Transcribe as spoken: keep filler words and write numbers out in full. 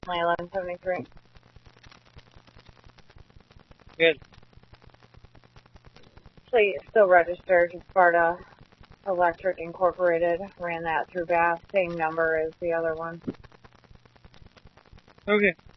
My eleven seventy-three. Good. Plate still registered to Sparta Electric Incorporated. Ran that through Bath. Same number as the other one. Okay.